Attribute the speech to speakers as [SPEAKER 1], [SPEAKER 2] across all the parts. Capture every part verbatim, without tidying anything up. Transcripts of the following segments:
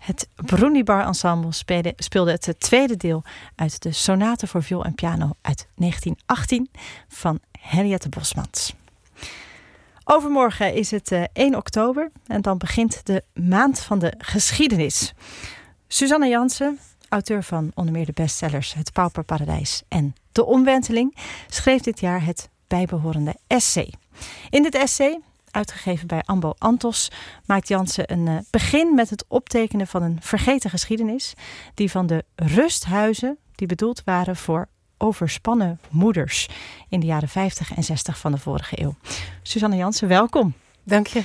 [SPEAKER 1] Het Brunibar Ensemble speelde, speelde het tweede deel uit de sonate voor viool en piano uit negentien achttien van Henriette Bosmans. Overmorgen is het uh, één oktober en dan begint de Maand van de Geschiedenis. Suzanne Jansen, auteur van onder meer de bestsellers Het Pauperparadijs en De Omwenteling, schreef dit jaar het bijbehorende essay. In dit essay, uitgegeven bij Ambo Anthos, maakt Jansen een uh, begin met het optekenen van een vergeten geschiedenis, die van de rusthuizen die bedoeld waren voor overspannen moeders in de jaren vijftig en zestig van de vorige eeuw. Suzanne Jansen, welkom.
[SPEAKER 2] Dank je.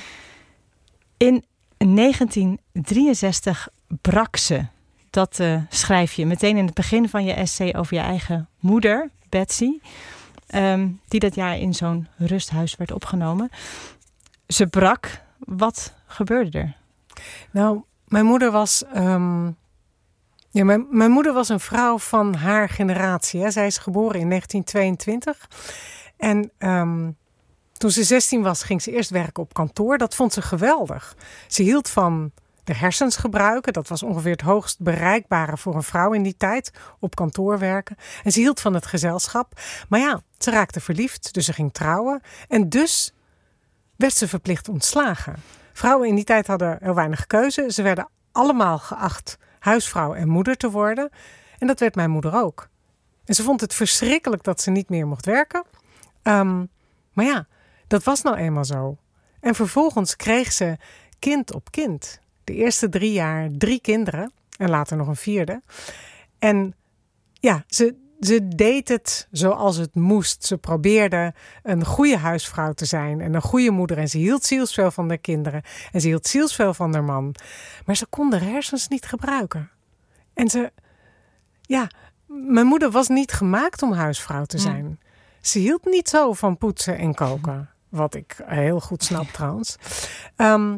[SPEAKER 1] In negentien drieënzestig brak ze. Dat uh, schrijf je meteen in het begin van je essay over je eigen moeder, Betsy, um, die dat jaar in zo'n rusthuis werd opgenomen. Ze brak. Wat gebeurde er?
[SPEAKER 2] Nou, mijn moeder was... Um, ja, mijn, mijn moeder was een vrouw van haar generatie. Hè. Zij is geboren in negentien tweeëntwintig. En um, toen ze zestien was, ging ze eerst werken op kantoor. Dat vond ze geweldig. Ze hield van de hersens gebruiken. Dat was ongeveer het hoogst bereikbare voor een vrouw in die tijd. Op kantoor werken. En ze hield van het gezelschap. Maar ja, ze raakte verliefd. Dus ze ging trouwen. En dus werd ze verplicht ontslagen. Vrouwen in die tijd hadden heel weinig keuze. Ze werden allemaal geacht huisvrouw en moeder te worden. En dat werd mijn moeder ook. En ze vond het verschrikkelijk dat ze niet meer mocht werken. Um, maar ja, dat was nou eenmaal zo. En vervolgens kreeg ze kind op kind. De eerste drie jaar drie kinderen. En later nog een vierde. En ja, ze, ze deed het zoals het moest. Ze probeerde een goede huisvrouw te zijn. En een goede moeder. En ze hield zielsveel van haar kinderen. En ze hield zielsveel van haar man. Maar ze kon haar hersens niet gebruiken. En ze... Ja, mijn moeder was niet gemaakt om huisvrouw te zijn. Mm. Ze hield niet zo van poetsen en koken. Wat ik heel goed snap trouwens. Um,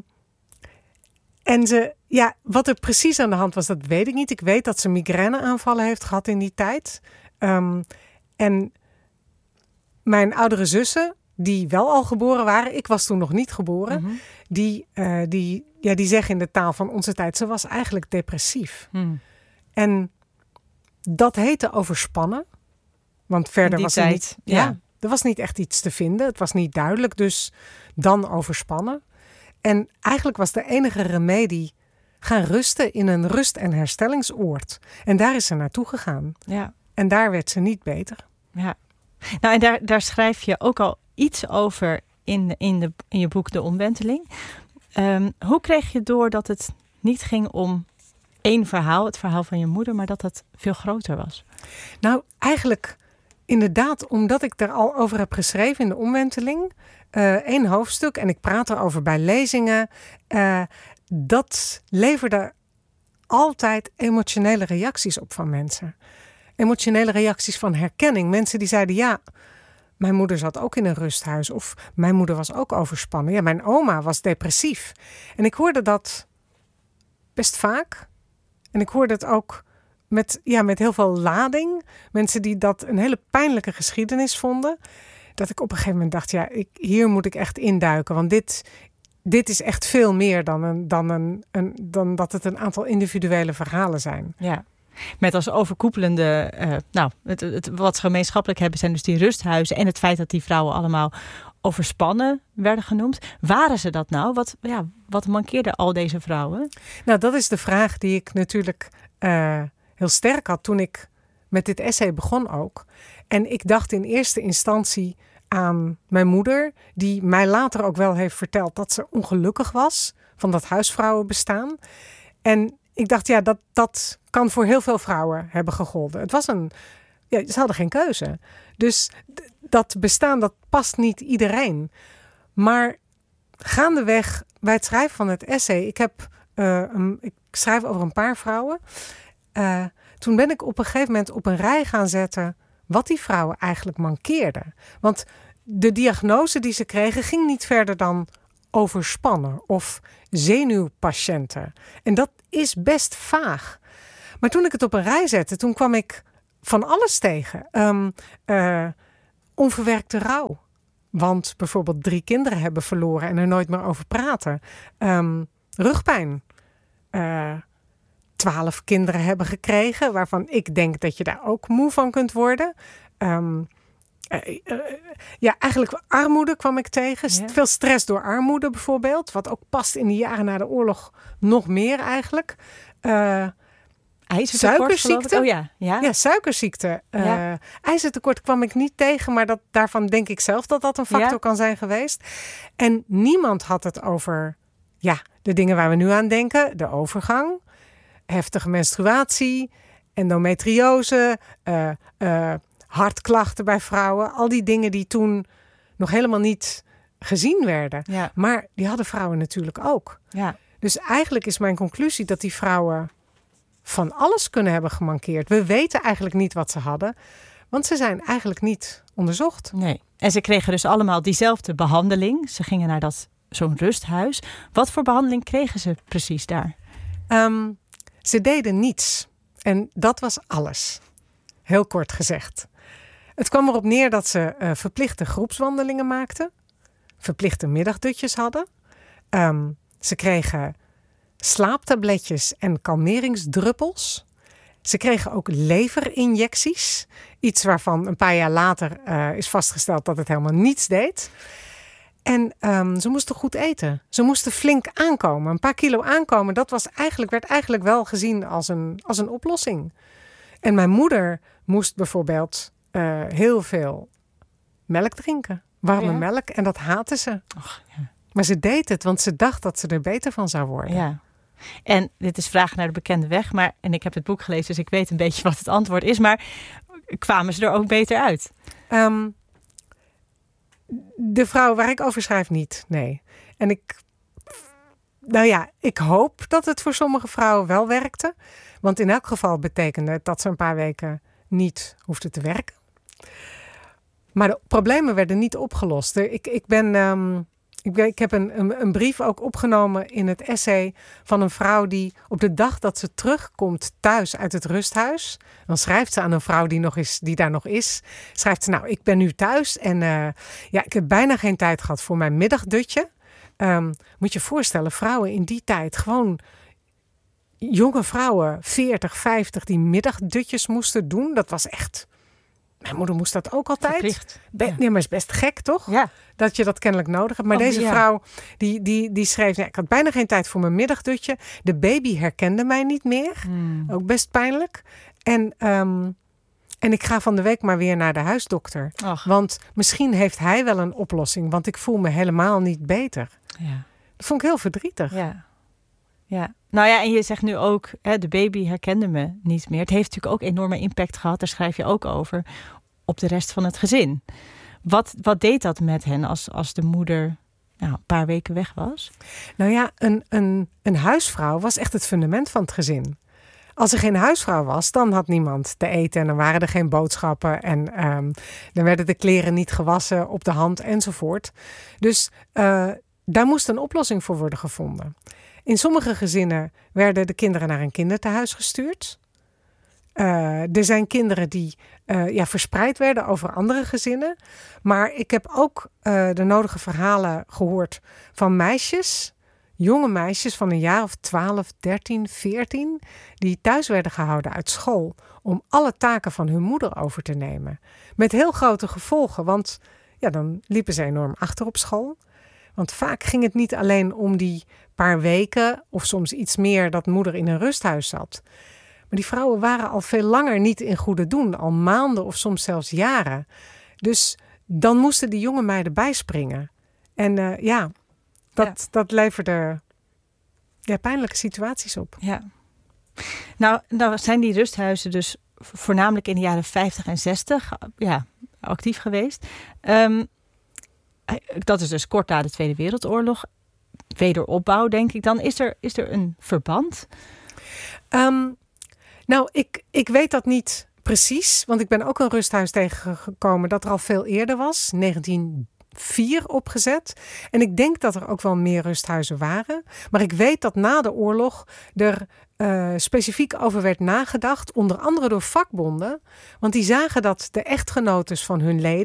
[SPEAKER 2] en ze, ja, wat er precies aan de hand was, dat weet ik niet. Ik weet dat ze migraineaanvallen heeft gehad in die tijd. Um, en mijn oudere zussen, die wel al geboren waren, ik was toen nog niet geboren, mm-hmm. die, uh, die, ja, die zeggen in de taal van onze tijd, ze was eigenlijk depressief. Mm. En dat heette overspannen. Want verder was er niet, ja, ja, er was niet echt iets te vinden. Het was niet duidelijk, dus dan overspannen. En eigenlijk was de enige remedie gaan rusten in een rust- en herstellingsoord. En daar is ze naartoe gegaan. Ja. En daar werd ze niet beter.
[SPEAKER 1] Ja. Nou, en daar, daar schrijf je ook al iets over in, in, de, in je boek De Omwenteling. Um, hoe kreeg je door dat het niet ging om één verhaal, het verhaal van je moeder, maar dat dat veel groter was?
[SPEAKER 2] Nou, eigenlijk inderdaad, omdat ik daar al over heb geschreven in De Omwenteling. Uh, één hoofdstuk en ik praat erover bij lezingen. Uh, dat leverde altijd emotionele reacties op van mensen. Emotionele reacties van herkenning. Mensen die zeiden, ja, mijn moeder zat ook in een rusthuis. Of mijn moeder was ook overspannen. Ja, mijn oma was depressief. En ik hoorde dat best vaak. En ik hoorde het ook met, ja, met heel veel lading. Mensen die dat een hele pijnlijke geschiedenis vonden. Dat ik op een gegeven moment dacht, ja, ik, hier moet ik echt induiken. Want dit, dit is echt veel meer dan, een, dan, een, een, dan dat het een aantal individuele verhalen zijn.
[SPEAKER 1] Ja. Met als overkoepelende, uh, nou, het, het, wat ze gemeenschappelijk hebben zijn dus die rusthuizen en het feit dat die vrouwen allemaal overspannen werden genoemd. Waren ze dat nou? Wat, ja, wat mankeerde al deze vrouwen?
[SPEAKER 2] Nou, dat is de vraag die ik natuurlijk uh, heel sterk had toen ik met dit essay begon ook. En ik dacht in eerste instantie aan mijn moeder, die mij later ook wel heeft verteld dat ze ongelukkig was van dat huisvrouwenbestaan. En ik dacht, ja, dat, dat kan voor heel veel vrouwen hebben gegolden. Het was een, ja, ze hadden geen keuze. Dus d- dat bestaan, dat past niet iedereen. Maar gaandeweg bij het schrijven van het essay, ik heb, uh, um, ik schrijf over een paar vrouwen. Uh, toen ben ik op een gegeven moment op een rij gaan zetten wat die vrouwen eigenlijk mankeerden. Want de diagnose die ze kregen ging niet verder dan overspannen of zenuwpatiënten. En dat is best vaag. Maar toen ik het op een rij zette, toen kwam ik van alles tegen. Um, uh, onverwerkte rouw. Want bijvoorbeeld drie kinderen hebben verloren en er nooit meer over praten. Um, rugpijn. Uh, twaalf kinderen hebben gekregen, waarvan ik denk dat je daar ook moe van kunt worden. Um, uh, uh, ja, eigenlijk armoede kwam ik tegen. Ja. Veel stress door armoede bijvoorbeeld. Wat ook past in de jaren na de oorlog nog meer eigenlijk. Uh, Suikerziekte.
[SPEAKER 1] Oh ja, ja.
[SPEAKER 2] ja, suikerziekte. Uh,
[SPEAKER 1] ja.
[SPEAKER 2] IJzertekort kwam ik niet tegen, maar dat, daarvan denk ik zelf dat dat een factor ja. kan zijn geweest. En niemand had het over ja, de dingen waar we nu aan denken. De overgang, heftige menstruatie, endometriose, uh, uh, hartklachten bij vrouwen. Al die dingen die toen nog helemaal niet gezien werden.
[SPEAKER 1] Ja.
[SPEAKER 2] Maar die hadden vrouwen natuurlijk ook.
[SPEAKER 1] Ja.
[SPEAKER 2] Dus eigenlijk is mijn conclusie dat die vrouwen van alles kunnen hebben gemankeerd. We weten eigenlijk niet wat ze hadden, want ze zijn eigenlijk niet onderzocht.
[SPEAKER 1] Nee. En ze kregen dus allemaal diezelfde behandeling. Ze gingen naar dat zo'n rusthuis. Wat voor behandeling kregen ze precies daar?
[SPEAKER 2] Um, ze deden niets. En dat was alles. Heel kort gezegd. Het kwam erop neer dat ze uh, verplichte groepswandelingen maakten. Verplichte middagdutjes hadden. Um, ze kregen slaaptabletjes en kalmeringsdruppels. Ze kregen ook leverinjecties. Iets waarvan een paar jaar later uh, is vastgesteld dat het helemaal niets deed. En um, ze moesten goed eten. Ze moesten flink aankomen. Een paar kilo aankomen, dat was eigenlijk, werd eigenlijk wel gezien als een, als een oplossing. En mijn moeder moest bijvoorbeeld uh, heel veel melk drinken. Warme ja. melk. En dat haatte ze.
[SPEAKER 1] Och, ja.
[SPEAKER 2] Maar ze deed het, want ze dacht dat ze er beter van zou worden.
[SPEAKER 1] Ja. En dit is Vragen naar de bekende weg. Maar, en ik heb het boek gelezen, dus ik weet een beetje wat het antwoord is. Maar kwamen ze er ook beter uit?
[SPEAKER 2] Um, de vrouw waar ik over schrijf niet, nee. En ik, nou ja, ik hoop dat het voor sommige vrouwen wel werkte. Want in elk geval betekende het dat ze een paar weken niet hoefden te werken. Maar de problemen werden niet opgelost. Ik, ik ben... Um, Ik, ik heb een, een, een brief ook opgenomen in het essay van een vrouw die op de dag dat ze terugkomt thuis uit het rusthuis. Dan schrijft ze aan een vrouw die, nog is, die daar nog is. Schrijft ze, nou, ik ben nu thuis en uh, ja, ik heb bijna geen tijd gehad voor mijn middagdutje. Um, moet je je voorstellen, vrouwen in die tijd, gewoon jonge vrouwen, veertig, vijftig, die middagdutjes moesten doen. Dat was echt... Mijn moeder moest dat ook altijd.
[SPEAKER 1] Verplicht.
[SPEAKER 2] Be- ja. Nee, maar is best gek, toch?
[SPEAKER 1] Ja.
[SPEAKER 2] Dat je dat kennelijk nodig hebt. Maar oh, deze ja. vrouw, die, die, die schreef... Ja, ik had bijna geen tijd voor mijn middagdutje. De baby herkende mij niet meer. Hmm. Ook best pijnlijk. En, um, en ik ga van de week maar weer naar de huisdokter.
[SPEAKER 1] Och.
[SPEAKER 2] Want misschien heeft hij wel een oplossing. Want ik voel me helemaal niet beter.
[SPEAKER 1] Ja.
[SPEAKER 2] Dat vond ik heel verdrietig.
[SPEAKER 1] Ja. Ja. Nou ja, en je zegt nu ook, hè, de baby herkende me niet meer. Het heeft natuurlijk ook enorme impact gehad, daar schrijf je ook over, op de rest van het gezin. Wat, wat deed dat met hen als, als de moeder nou, een paar weken weg was?
[SPEAKER 2] Nou ja, een, een, een huisvrouw was echt het fundament van het gezin. Als er geen huisvrouw was, dan had niemand te eten en dan waren er geen boodschappen en um, dan werden de kleren niet gewassen op de hand enzovoort. Dus uh, daar moest een oplossing voor worden gevonden. In sommige gezinnen werden de kinderen naar een kindertehuis gestuurd. Uh, er zijn kinderen die uh, ja, verspreid werden over andere gezinnen. Maar ik heb ook uh, de nodige verhalen gehoord van meisjes, jonge meisjes van een jaar of twaalf, dertien, veertien... die thuis werden gehouden uit school om alle taken van hun moeder over te nemen. Met heel grote gevolgen, want ja, dan liepen ze enorm achter op school. Want vaak ging het niet alleen om die paar weken of soms iets meer dat moeder in een rusthuis zat. Maar die vrouwen waren al veel langer niet in goede doen. Al maanden of soms zelfs jaren. Dus dan moesten die jonge meiden bijspringen. En uh, ja, dat, ja. dat leverde ja, pijnlijke situaties op.
[SPEAKER 1] Ja. Nou, nou zijn die rusthuizen dus voornamelijk in de jaren vijftig en zestig ja, actief geweest. Um, dat is dus kort na de Tweede Wereldoorlog. Wederopbouw, denk ik dan. Is er, is er een verband?
[SPEAKER 2] Um, nou, ik, ik weet dat niet precies. Want ik ben ook een rusthuis tegengekomen dat er al veel eerder was. negentien vier opgezet. En ik denk dat er ook wel meer rusthuizen waren. Maar ik weet dat na de oorlog er uh, specifiek over werd nagedacht. Onder andere door vakbonden. Want die zagen dat de echtgenotes van hun leden,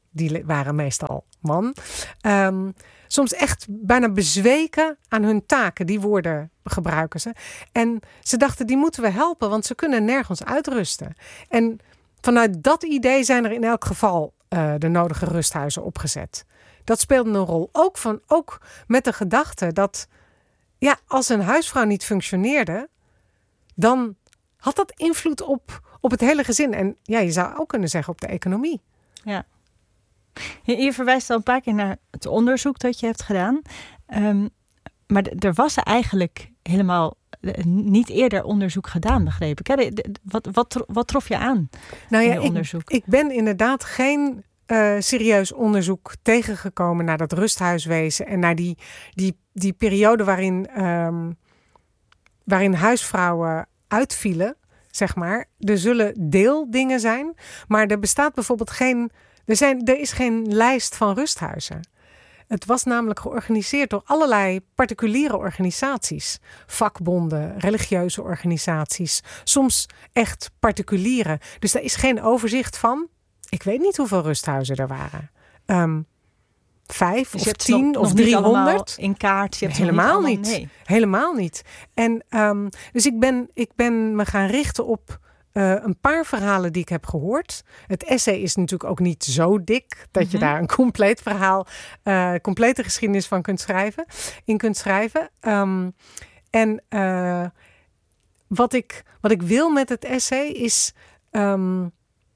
[SPEAKER 2] die waren meestal man, um, soms echt bijna bezweken aan hun taken. Die woorden gebruiken ze. En ze dachten, die moeten we helpen, want ze kunnen nergens uitrusten. En vanuit dat idee zijn er in elk geval uh, de nodige rusthuizen opgezet. Dat speelde een rol. Ook, van, ook met de gedachte dat ja, als een huisvrouw niet functioneerde, dan had dat invloed op, op het hele gezin. En ja, je zou ook kunnen zeggen op de economie.
[SPEAKER 1] Ja. Je, je verwijst al een paar keer naar het onderzoek dat je hebt gedaan. Um, maar d- er was eigenlijk helemaal uh, niet eerder onderzoek gedaan, begreep ik. Hè? De, de, wat, wat, wat trof je aan
[SPEAKER 2] nou ja,
[SPEAKER 1] in je onderzoek?
[SPEAKER 2] Ik, ik ben inderdaad geen uh, serieus onderzoek tegengekomen naar dat rusthuiswezen en naar die, die, die periode waarin, um, waarin huisvrouwen uitvielen, zeg maar. Er zullen deeldingen zijn, maar er bestaat bijvoorbeeld geen... Er, zijn, er is geen lijst van rusthuizen. Het was namelijk georganiseerd door allerlei particuliere organisaties. Vakbonden, religieuze organisaties. Soms echt particuliere. Dus daar is geen overzicht van. Ik weet niet hoeveel rusthuizen er waren. Um, vijf dus of tien nog, of driehonderd.
[SPEAKER 1] In kaart. Je hebt
[SPEAKER 2] helemaal
[SPEAKER 1] niet.
[SPEAKER 2] niet.
[SPEAKER 1] Allemaal, nee.
[SPEAKER 2] Helemaal niet. En um, dus ik ben, ik ben me gaan richten op Uh, een paar verhalen die ik heb gehoord. Het essay is natuurlijk ook niet zo dik dat mm-hmm. je daar een compleet verhaal, uh, complete geschiedenis van kunt schrijven, in kunt schrijven. Um, en uh, wat ik, wat ik wil met het essay is um,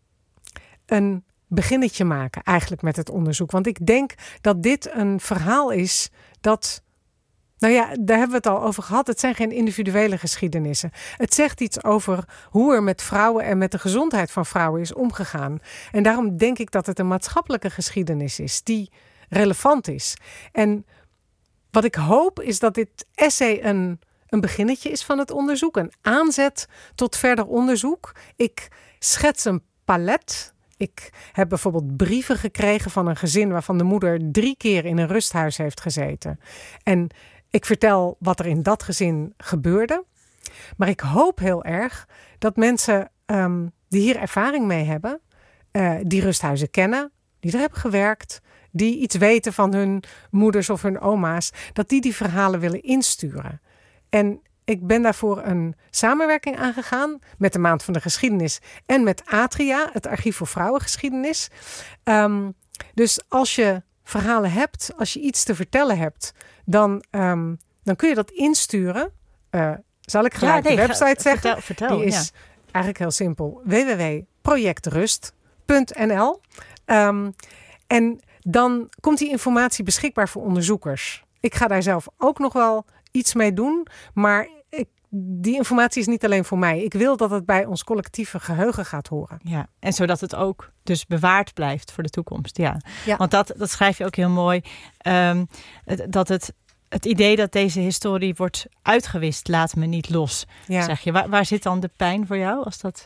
[SPEAKER 2] een beginnetje maken eigenlijk met het onderzoek. Want ik denk dat dit een verhaal is dat... Nou ja, daar hebben we het al over gehad. Het zijn geen individuele geschiedenissen. Het zegt iets over hoe er met vrouwen en met de gezondheid van vrouwen is omgegaan. En daarom denk ik dat het een maatschappelijke geschiedenis is die relevant is. En wat ik hoop is dat dit essay een, een beginnetje is van het onderzoek. Een aanzet tot verder onderzoek. Ik schets een palet. Ik heb bijvoorbeeld brieven gekregen van een gezin waarvan de moeder drie keer in een rusthuis heeft gezeten. En ik vertel wat er in dat gezin gebeurde. Maar ik hoop heel erg dat mensen um, die hier ervaring mee hebben, uh, die rusthuizen kennen, die er hebben gewerkt, die iets weten van hun moeders of hun oma's, dat die die verhalen willen insturen. En ik ben daarvoor een samenwerking aangegaan met de Maand van de Geschiedenis en met Atria, het Archief voor Vrouwengeschiedenis. Um, dus als je verhalen hebt, als je iets te vertellen hebt, dan, um, dan kun je dat insturen. Uh, zal ik gelijk ja, nee, de website ga, zeggen?
[SPEAKER 1] Vertel, vertel,
[SPEAKER 2] Die is ja. eigenlijk heel simpel. w w w punt project rust punt n l um, En dan komt die informatie beschikbaar voor onderzoekers. Ik ga daar zelf ook nog wel iets mee doen, maar ik, die informatie is niet alleen voor mij. Ik wil dat het bij ons collectieve geheugen gaat horen.
[SPEAKER 1] Ja, en zodat het ook dus bewaard blijft voor de toekomst. Ja,
[SPEAKER 2] ja.
[SPEAKER 1] Want dat, dat schrijf je ook heel mooi. Um, dat het, het idee dat deze historie wordt uitgewist, laat me niet los. Ja. Zeg je. Waar, waar zit dan de pijn voor jou? Als dat...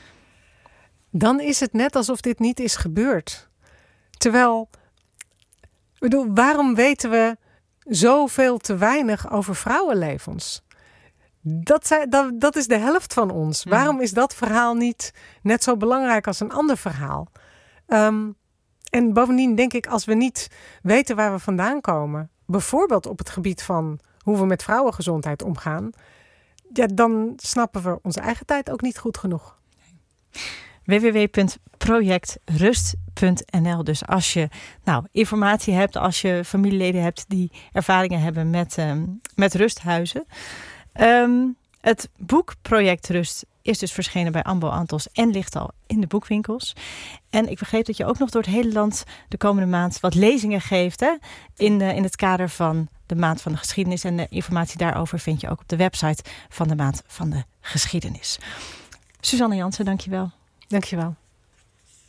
[SPEAKER 2] Dan is het net alsof dit niet is gebeurd. Terwijl, ik bedoel, waarom weten we zoveel te weinig over vrouwenlevens? Dat, zijn, dat, dat is de helft van ons. Hmm. Waarom is dat verhaal niet net zo belangrijk als een ander verhaal? Um, en bovendien denk ik, als we niet weten waar we vandaan komen, bijvoorbeeld op het gebied van hoe we met vrouwengezondheid omgaan, ja, dan snappen we onze eigen tijd ook niet goed genoeg.
[SPEAKER 1] w w w punt project rust punt n l. Dus als je nou, informatie hebt, als je familieleden hebt die ervaringen hebben met, um, met rusthuizen. Um, het boek Project Rust is dus verschenen bij Ambo Antos en ligt al in de boekwinkels. En ik begreep dat je ook nog door het hele land de komende maand wat lezingen geeft, hè? In, de, in het kader van de Maand van de Geschiedenis. En de informatie daarover vind je ook op de website van de Maand van de Geschiedenis. Suzanne Jansen, dankjewel.
[SPEAKER 2] Dankjewel.